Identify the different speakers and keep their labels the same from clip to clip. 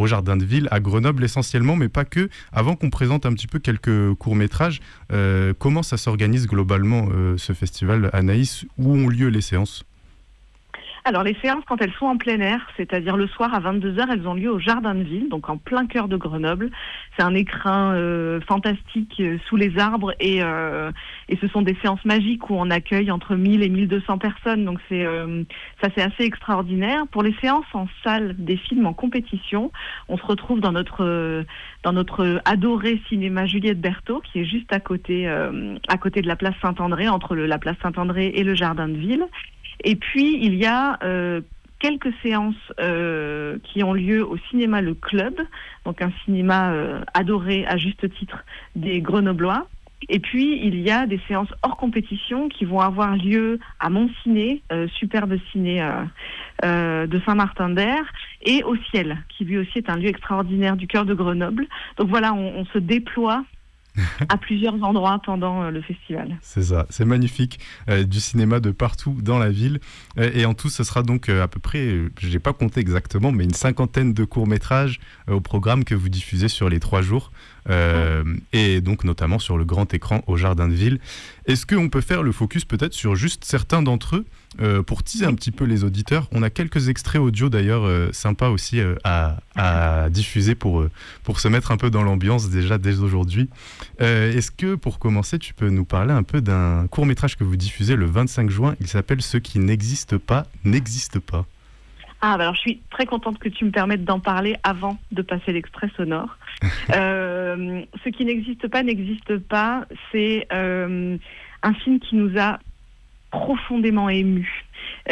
Speaker 1: Jardin de Ville, à Grenoble essentiellement, mais pas que. Avant qu'on présente un petit peu quelques courts-métrages, comment ça s'organise globalement ce festival, Anaïs? Où ont lieu les séances?
Speaker 2: Alors les séances, quand elles sont en plein air, c'est-à-dire le soir à 22h, elles ont lieu au Jardin de Ville, donc en plein cœur de Grenoble. C'est un écrin fantastique sous les arbres et ce sont des séances magiques où on accueille entre 1000 et 1200 personnes, donc c'est assez extraordinaire. Pour les séances en salle des films en compétition, on se retrouve dans notre adoré cinéma Juliette Berthaud, qui est juste à côté de la place Saint-André, entre la place Saint-André et le Jardin de Ville. Et puis, il y a quelques séances qui ont lieu au cinéma Le Club, donc un cinéma adoré à juste titre des Grenoblois. Et puis, il y a des séances hors compétition qui vont avoir lieu à Montciné, superbe ciné de Saint-Martin-d'Air, et au Ciel, qui lui aussi est un lieu extraordinaire du cœur de Grenoble. Donc voilà, on se déploie à plusieurs endroits pendant le festival.
Speaker 1: C'est ça, c'est magnifique, du cinéma de partout dans la ville, et en tout ce sera donc à peu près, je n'ai pas compté exactement, mais une 50aine de courts-métrages au programme que vous diffusez sur les 3 jours, et donc notamment sur le grand écran au Jardin de Ville. Est-ce qu'on peut faire le focus peut-être sur juste certains d'entre eux, pour teaser un petit peu les auditeurs? On a quelques extraits audio d'ailleurs sympas aussi à diffuser pour se mettre un peu dans l'ambiance déjà dès aujourd'hui. Est-ce que pour commencer tu peux nous parler un peu d'un court-métrage que vous diffusez le 25 juin? Il s'appelle Ce qui n'existe pas n'existe pas.
Speaker 2: Ah, bah alors je suis très contente que tu me permettes d'en parler avant de passer l'extrait sonore. Ce qui n'existe pas, c'est un film qui nous a profondément émus.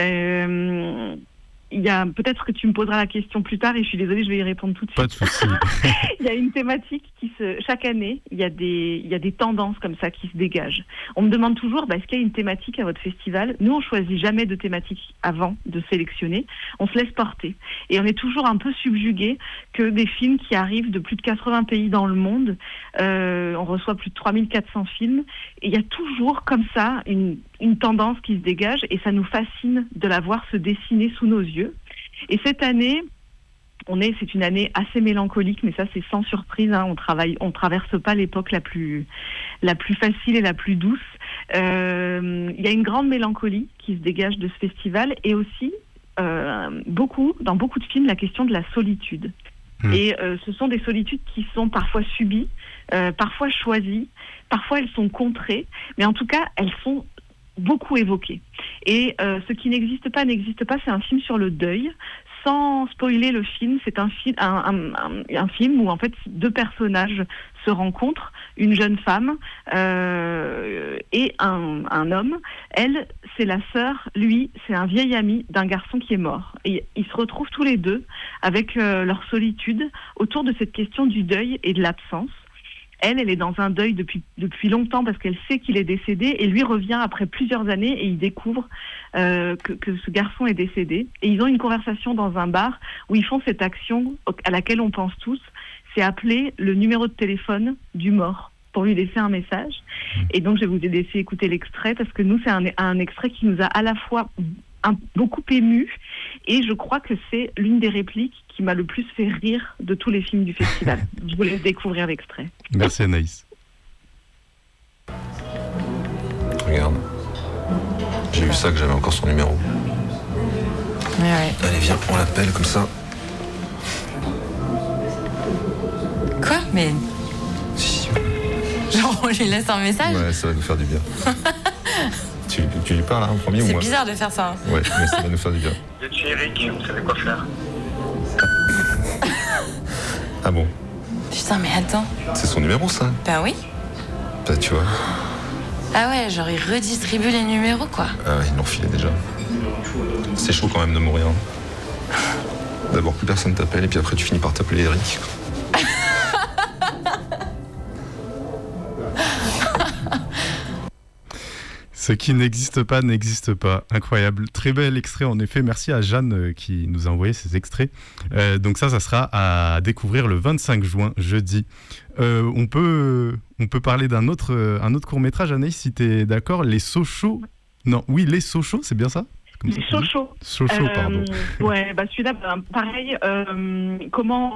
Speaker 2: Il y a peut-être que tu me poseras la question plus tard et je suis désolée, je vais y répondre tout de suite.
Speaker 1: Pas de souci.
Speaker 2: Il y a une thématique chaque année, il y a des tendances comme ça qui se dégagent. On me demande toujours, est-ce qu'il y a une thématique à votre festival? Nous, on choisit jamais de thématique avant de sélectionner. On se laisse porter. Et on est toujours un peu subjugué que des films qui arrivent de plus de 80 pays dans le monde. On reçoit plus de 3400 films. Et il y a toujours comme ça une tendance qui se dégage et ça nous fascine de la voir se dessiner sous nos yeux. Et cette année, c'est une année assez mélancolique, mais ça c'est sans surprise, hein. On traverse pas l'époque la plus facile et la plus douce. Il y a une grande mélancolie qui se dégage de ce festival et aussi dans beaucoup de films la question de la solitude. Et ce sont des solitudes qui sont parfois subies, parfois choisies, parfois elles sont contrées, mais en tout cas elles sont beaucoup évoquées. Et Ce qui n'existe pas, c'est un film sur le deuil. Sans spoiler le film, c'est un film où en fait 2 personnages se rencontrent, une jeune femme et un homme. Elle, c'est la sœur, lui, c'est un vieil ami d'un garçon qui est mort. Et ils se retrouvent tous les deux avec leur solitude autour de cette question du deuil et de l'absence. Elle est dans un deuil depuis longtemps parce qu'elle sait qu'il est décédé et lui revient après plusieurs années et il découvre que ce garçon est décédé. Et ils ont une conversation dans un bar où ils font cette action à laquelle on pense tous, c'est appeler le numéro de téléphone du mort pour lui laisser un message. Et donc je vais vous laisser écouter l'extrait parce que nous c'est un extrait qui nous a à la fois beaucoup ému et je crois que c'est l'une des répliques qui m'a le plus fait rire de tous les films du festival. Je vous laisse découvrir l'extrait.
Speaker 1: Merci Anaïs.
Speaker 3: Regarde, j'ai vu ça que j'avais encore son numéro.
Speaker 4: Ouais.
Speaker 3: Allez viens, on l'appelle comme ça.
Speaker 4: Quoi? Mais
Speaker 3: Si.
Speaker 4: genre on lui laisse un message?
Speaker 3: Ouais, ça va nous faire du bien. Tu lui parles, hein, en premier ou
Speaker 4: C'est
Speaker 3: moi?
Speaker 4: bizarre de faire ça. Hein.
Speaker 3: Ouais, mais ça va nous faire du bien.
Speaker 5: Je suis Eric, vous savez quoi faire?
Speaker 3: Ah bon?
Speaker 4: Putain, mais attends.
Speaker 3: C'est son numéro ça?
Speaker 4: Ben oui.
Speaker 3: Bah tu vois.
Speaker 4: Ah ouais, genre il redistribue les numéros quoi.
Speaker 3: Ah ouais, il l'ont filé déjà. C'est chaud quand même de mourir. D'abord plus personne t'appelle et puis après tu finis par t'appeler Eric.
Speaker 1: Ce qui n'existe pas n'existe pas. Incroyable. Très bel extrait en effet. Merci à Jeanne qui nous a envoyé ces extraits. Donc ça sera à découvrir le 25 juin, jeudi. On peut parler d'un autre court-métrage, Anaïs, si tu es d'accord. Les Sochaux. Non, oui, Les Sochaux, c'est bien ça?
Speaker 2: Les Sochaux.
Speaker 1: Sochaux, pardon.
Speaker 2: Ouais, celui-là, pareil. Comment